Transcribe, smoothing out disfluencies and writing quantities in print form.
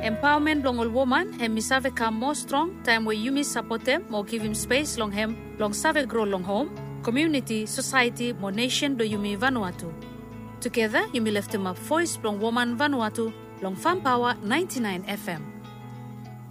Empowerment long all woman and mi save come more strong time where you support them or give him space long him long save grow long home community society mo nation do you mi Vanuatu. Together you mi lift him up voice long woman Vanuatu long Farm Power 99 FM.